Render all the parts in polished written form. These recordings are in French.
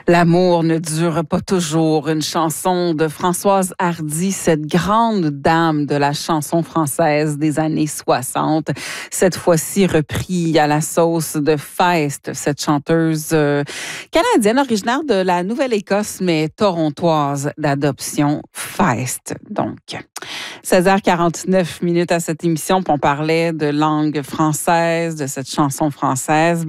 L'amour ne dure pas toujours. Une chanson de Françoise Hardy, cette grande dame de la chanson française des années 60. Cette fois-ci repris à la sauce de Feist, cette chanteuse canadienne originaire de la Nouvelle-Écosse, mais torontoise d'adoption, Feist. Donc, 16h49 à cette émission, puis on parlait de langue française, de cette chanson française.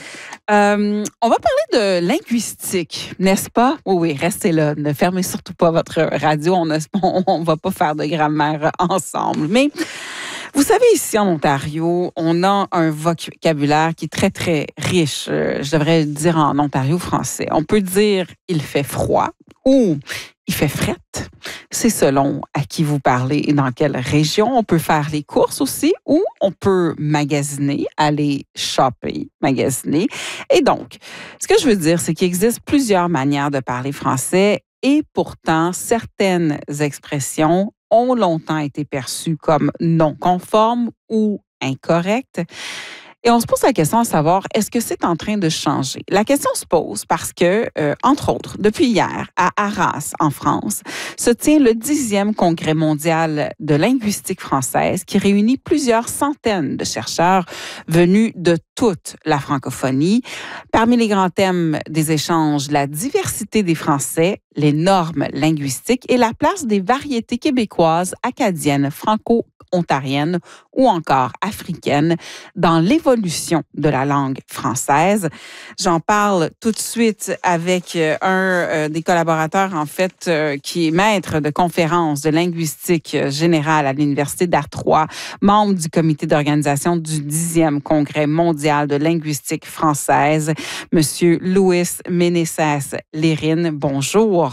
On va parler de linguistique, n'est-ce pas? Oui, restez là. Ne fermez surtout pas votre radio. On ne va pas faire de grammaire ensemble. Mais vous savez, ici en Ontario, on a un vocabulaire qui est très, très riche. Je devrais dire en Ontario français. On peut dire « il fait froid » ou « il fait frette ». C'est selon à qui vous parlez et dans quelle région. On peut faire les courses aussi ou on peut magasiner, aller shopper, magasiner. Et donc, ce que je veux dire, c'est qu'il existe plusieurs manières de parler français et pourtant, certaines expressions ont longtemps été perçues comme non conformes ou incorrectes. Et on se pose la question à savoir, est-ce que c'est en train de changer? La question se pose parce que, entre autres, depuis hier, à Arras, en France, se tient le 10e congrès mondial de linguistique française qui réunit plusieurs centaines de chercheurs venus de toute la francophonie. Parmi les grands thèmes des échanges, la diversité des Français, les normes linguistiques et la place des variétés québécoises, acadiennes, franco-ontariennes ou encore africaines dans l'évolution de la langue française. J'en parle tout de suite avec un des collaborateurs, en fait, qui est maître de conférences de linguistique générale à l'Université d'Artois, membre du comité d'organisation du 10e congrès mondial de linguistique française, Monsieur Louis Ménessès-Lérine. Bonjour.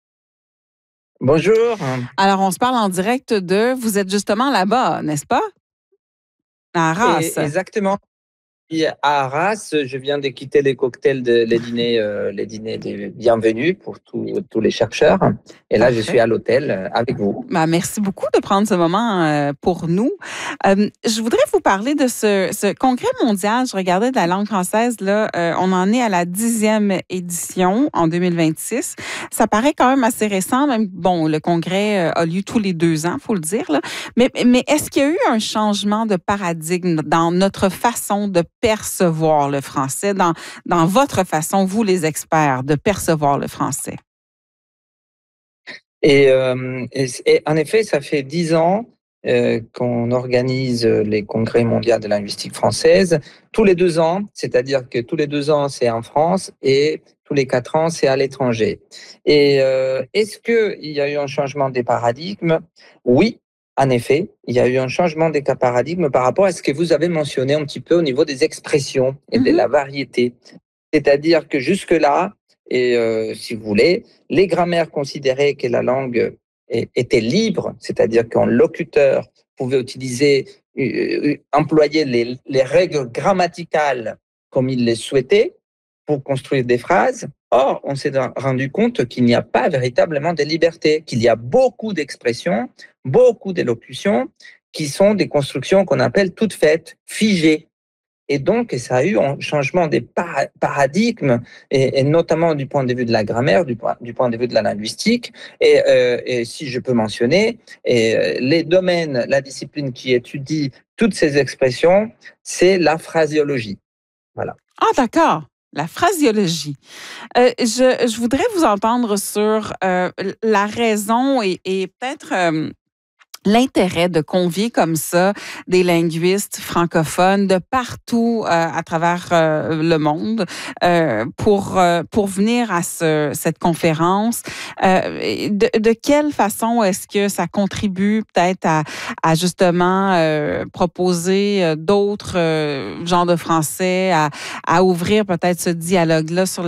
Bonjour. Alors, on se parle en direct vous êtes justement là-bas, n'est-ce pas? À Arras. Exactement. Et à Arras, je viens de quitter les cocktails, les dîners des bienvenus pour tous les chercheurs. Et là, Parfait. Je suis à l'hôtel avec vous. Merci beaucoup de prendre ce moment pour nous. Je voudrais vous parler de ce congrès mondial. Je regardais de la langue française. Là, on en est à la 10e édition en 2026. Ça paraît quand même assez récent. Même, bon, le congrès a lieu tous les 2 ans, il faut le dire. Là. Mais est-ce qu'il y a eu un changement de paradigme dans notre façon de percevoir le français, dans votre façon, vous les experts, de percevoir le français? Et en effet, ça fait 10 ans qu'on organise les congrès mondiaux de linguistique française. Tous les 2 ans, c'est-à-dire que tous les 2 ans, c'est en France et tous les 4 ans, c'est à l'étranger. Et est-ce qu'il y a eu un changement des paradigmes? Oui. En effet, il y a eu un changement des paradigmes par rapport à ce que vous avez mentionné un petit peu au niveau des expressions et de la variété. C'est-à-dire que jusque-là, et si vous voulez, les grammaires considéraient que la langue était libre, c'est-à-dire qu'un locuteur pouvait employer les règles grammaticales comme il les souhaitait pour construire des phrases. Or, on s'est rendu compte qu'il n'y a pas véritablement de liberté, qu'il y a beaucoup d'expressions, beaucoup d'élocutions qui sont des constructions qu'on appelle toutes faites, figées. Et donc, ça a eu un changement des paradigmes, et notamment du point de vue de la grammaire, du point de vue de la linguistique. Et si je peux mentionner, les domaines, la discipline qui étudie toutes ces expressions, c'est la phraséologie. Voilà. Ah, d'accord. La phraséologie. Je voudrais vous entendre sur la raison et peut-être l'intérêt de convier comme ça des linguistes francophones de partout à travers le monde pour venir à cette conférence. De quelle façon est-ce que ça contribue peut-être à justement proposer d'autres genres de français, à ouvrir peut-être ce dialogue-là sur